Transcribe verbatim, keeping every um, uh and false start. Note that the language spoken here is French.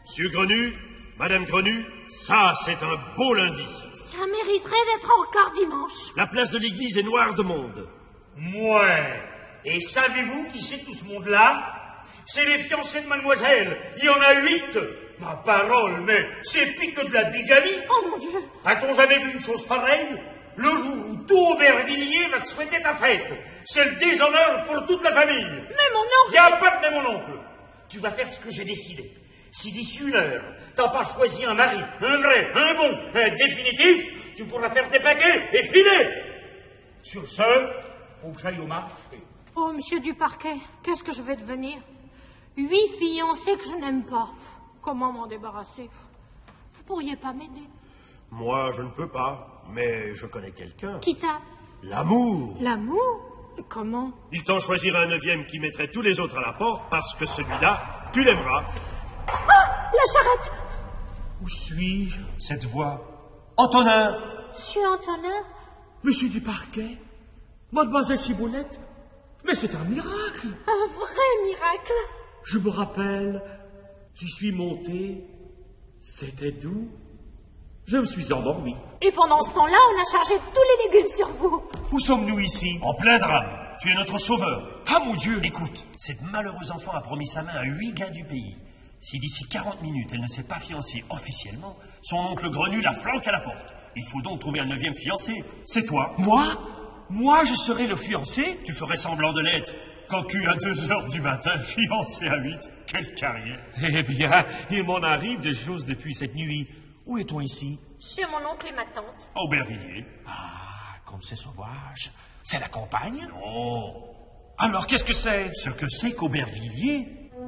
Monsieur Grenu, Madame Grenu, ça, c'est un beau lundi. Ça mériterait d'être encore dimanche. La place de l'église est noire de monde. Ouais. Et savez-vous qui c'est tout ce monde-là? C'est les fiancés de mademoiselle. Il y en a huit. Ma parole, mais c'est pire que de la bigamie. Oh mon Dieu. A-t-on jamais vu une chose pareille? Le jour où tout Aubervilliers va te souhaiter ta fête, c'est le déshonneur pour toute la famille. Mais mon oncle... Y a pas de mais mon oncle. Tu vas faire ce que j'ai décidé. Si d'ici une heure, t'as pas choisi un mari, un vrai, un bon, un définitif, tu pourras faire tes paquets et filer. Sur ce, faut que j'aille au marché. Oh, monsieur du parquet, qu'est-ce que je vais devenir? Huit fiancés que je n'aime pas. Comment m'en débarrasser? Vous pourriez pas m'aider? Moi, je ne peux pas, mais je connais quelqu'un. Qui ça? L'amour. L'amour? Comment? Il t'en choisira un neuvième qui mettrait tous les autres à la porte parce que celui-là, tu l'aimeras. Ah! La charrette! Où suis-je? Cette voix. Antonin! Monsieur Antonin? Monsieur du parquet? Mademoiselle Ciboulette? Mais c'est un miracle! Un vrai miracle! Je me rappelle, j'y suis monté, c'était doux, je me suis endormi. Et pendant ce temps-là, on a chargé tous les légumes sur vous. Où sommes-nous ici? En plein drame. Tu es notre sauveur. Ah mon Dieu! Écoute, cette malheureuse enfant a promis sa main à huit gars du pays. Si d'ici quarante minutes elle ne s'est pas fiancée officiellement, son oncle Grenu la flanque à la porte. Il faut donc trouver un neuvième fiancé. C'est toi. Moi? Moi, je serai le fiancé? Tu ferais semblant de l'être. Cocu à deux heures du matin, fiancé à huit. Quelle carrière! Eh bien, il m'en arrive des choses depuis cette nuit. Où est-on ici? Chez mon oncle et ma tante. Aubervilliers. Ah, comme c'est sauvage. C'est la campagne? Non. Alors, qu'est-ce que c'est? Ce que c'est qu'Aubervilliers,